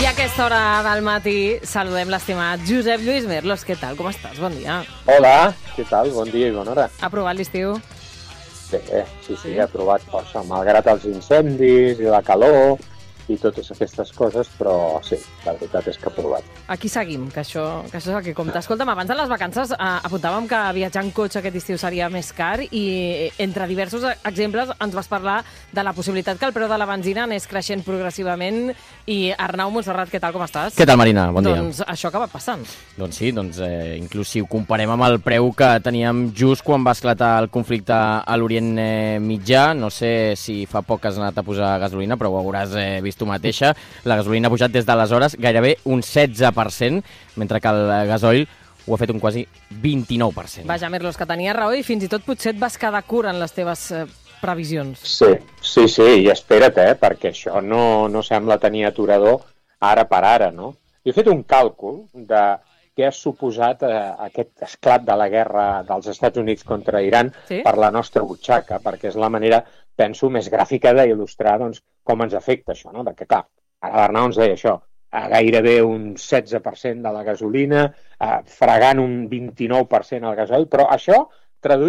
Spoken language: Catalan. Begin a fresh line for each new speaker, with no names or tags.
a aquesta hora del matí saludem l'estimat Josep Lluís Merlos. Què tal? Com estàs? Bon dia.
Hola, què tal? Bon dia i bona hora.
Ha provat l'estiu?
Bé, sí, he provat força, malgrat els incendis i la calor i totes aquestes coses, però sí, la veritat és que he provat.
Aquí seguim, que això és el que compta. Escolta'm, abans de les vacances apuntàvem que viatjar en cotxe aquest estiu seria més car i entre diversos exemples ens vas parlar de la possibilitat que el preu de la benzina anés creixent progressivament i Arnau Montserrat, què tal, com estàs?
Què tal, Marina? Bon dia.
Doncs això acaba passant.
Doncs sí, inclús si ho comparem amb el preu que teníem just quan va esclatar el conflicte a l'Orient Mitjà, no sé si fa poc has anat a posar gasolina, però ho hauràs vist tu mateixa, la gasolina ha pujat des d'aleshores gairebé un 16%, mentre que el gasoil ho ha fet un quasi 29%.
Vaja, Merlos, que tenia raó i fins i tot potser et vas quedar curt en les teves previsions.
Sí, i espera't, perquè això no sembla tenir aturador ara per ara, no? Jo he fet un càlcul de què ha suposat aquest esclat de la guerra dels Estats Units contra Iran per la nostra butxaca, perquè és la manera, penso, més gràfica d'il·lustrar doncs, com ens afecta això, no? Perquè, clar, ara l'Arnau ens deia això, gairebé un 16% de la gasolina, fregant un 29% al gasoil, però això traduït